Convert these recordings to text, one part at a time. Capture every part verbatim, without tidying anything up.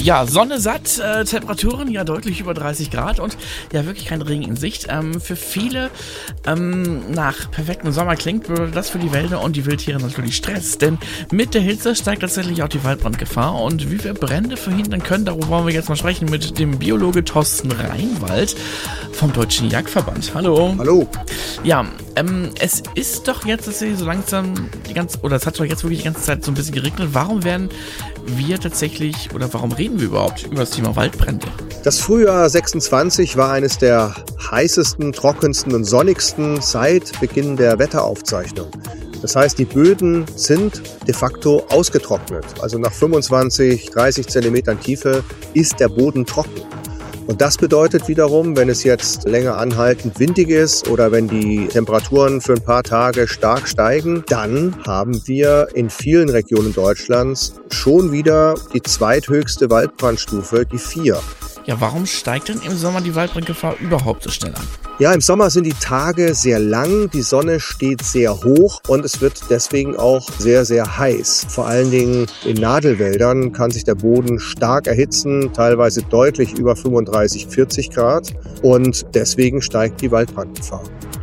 Ja, Sonne satt, äh, Temperaturen ja deutlich über dreißig Grad und ja wirklich kein Regen in Sicht. Ähm, für viele ähm, nach perfektem Sommer klingt, würde das für die Wälder und die Wildtiere natürlich Stress. Denn mit der Hitze steigt tatsächlich auch die Waldbrandgefahr. Und wie wir Brände verhindern können, darüber wollen wir jetzt mal sprechen mit dem Biologe Thorsten Reinwald vom Deutschen Jagdverband. Hallo. Hallo. Ja, ähm, es ist doch jetzt so langsam die ganze, oder es hat doch jetzt wirklich die ganze Zeit so ein bisschen geregnet. Warum werden wir tatsächlich, oder warum reden wir überhaupt über das Thema Waldbrände? Das Frühjahr sechsundzwanzig war eines der heißesten, trockensten und sonnigsten seit Beginn der Wetteraufzeichnung. Das heißt, die Böden sind de facto ausgetrocknet. Also nach fünfundzwanzig, dreißig Zentimetern Tiefe ist der Boden trocken. Und das bedeutet wiederum, wenn es jetzt länger anhaltend windig ist oder wenn die Temperaturen für ein paar Tage stark steigen, dann haben wir in vielen Regionen Deutschlands schon wieder die zweithöchste Waldbrandstufe, die vier. Ja, warum steigt denn im Sommer die Waldbrandgefahr überhaupt so schnell an? Ja, im Sommer sind die Tage sehr lang, die Sonne steht sehr hoch und es wird deswegen auch sehr, sehr heiß. Vor allen Dingen in Nadelwäldern kann sich der Boden stark erhitzen, teilweise deutlich über fünfunddreißig, vierzig Grad und deswegen steigt die Waldbrandgefahr.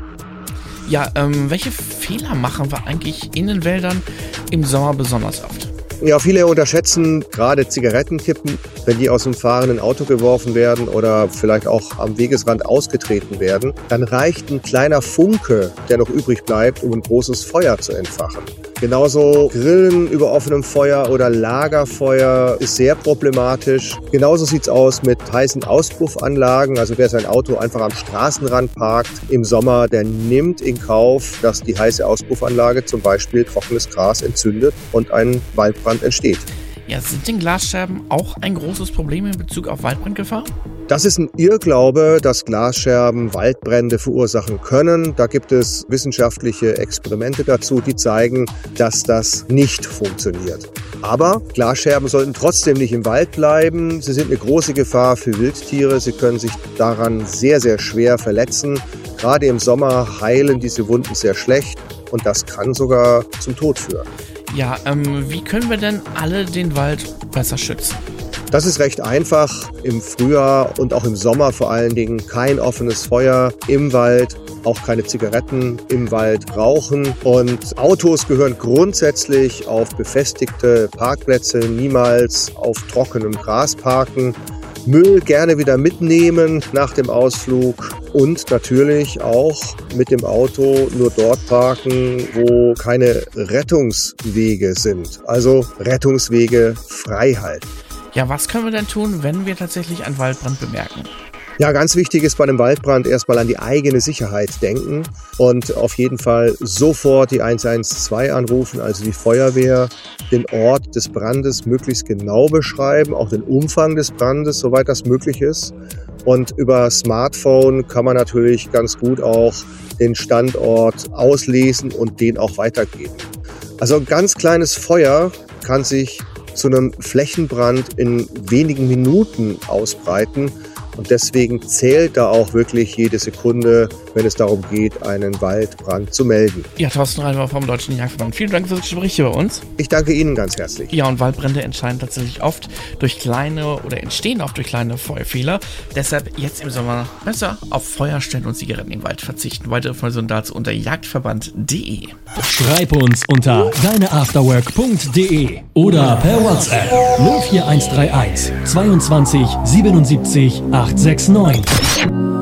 Ja, ähm, welche Fehler machen wir eigentlich in den Wäldern im Sommer besonders oft? Ja, viele unterschätzen gerade Zigarettenkippen, wenn die aus dem fahrenden Auto geworfen werden oder vielleicht auch am Wegesrand ausgetreten werden. Dann reicht ein kleiner Funke, der noch übrig bleibt, um ein großes Feuer zu entfachen. Genauso Grillen über offenem Feuer oder Lagerfeuer ist sehr problematisch. Genauso sieht's aus mit heißen Auspuffanlagen. Also wer sein Auto einfach am Straßenrand parkt im Sommer, der nimmt in Kauf, dass die heiße Auspuffanlage zum Beispiel trockenes Gras entzündet und ein Waldbrand entsteht. Ja, sind denn Glasscherben auch ein großes Problem in Bezug auf Waldbrandgefahr? Das ist ein Irrglaube, dass Glasscherben Waldbrände verursachen können. Da gibt es wissenschaftliche Experimente dazu, die zeigen, dass das nicht funktioniert. Aber Glasscherben sollten trotzdem nicht im Wald bleiben. Sie sind eine große Gefahr für Wildtiere. Sie können sich daran sehr, sehr schwer verletzen. Gerade im Sommer heilen diese Wunden sehr schlecht und das kann sogar zum Tod führen. Ja, ähm, wie können wir denn alle den Wald besser schützen? Das ist recht einfach. Im Frühjahr und auch im Sommer vor allen Dingen kein offenes Feuer im Wald, auch keine Zigaretten im Wald rauchen. Und Autos gehören grundsätzlich auf befestigte Parkplätze, niemals auf trockenem Gras parken. Müll gerne wieder mitnehmen nach dem Ausflug und natürlich auch mit dem Auto nur dort parken, wo keine Rettungswege sind. Also Rettungswege frei halten. Ja, was können wir denn tun, wenn wir tatsächlich einen Waldbrand bemerken? Ja, ganz wichtig ist bei einem Waldbrand erstmal an die eigene Sicherheit denken und auf jeden Fall sofort die eins eins zwei anrufen, also die Feuerwehr, den Ort des Brandes möglichst genau beschreiben, auch den Umfang des Brandes, soweit das möglich ist. Und über Smartphone kann man natürlich ganz gut auch den Standort auslesen und den auch weitergeben. Also ein ganz kleines Feuer kann sich zu einem Flächenbrand in wenigen Minuten ausbreiten. Und deswegen zählt da auch wirklich jede Sekunde, wenn es darum geht, einen Waldbrand zu melden. Ja, Thorsten Reinwald vom Deutschen Jagdverband. Vielen Dank für das Gespräch hier bei uns. Ich danke Ihnen ganz herzlich. Ja, und Waldbrände entscheiden tatsächlich oft durch kleine oder entstehen oft durch kleine Feuerfehler. Deshalb jetzt im Sommer besser auf Feuerstellen und Zigaretten im Wald verzichten. Weitere Informationen dazu unter jagdverband punkt de. Schreib uns unter deineafterwork punkt de oder per WhatsApp null vier eins drei eins zweiundzwanzig siebenundsiebzig acht sechs neun.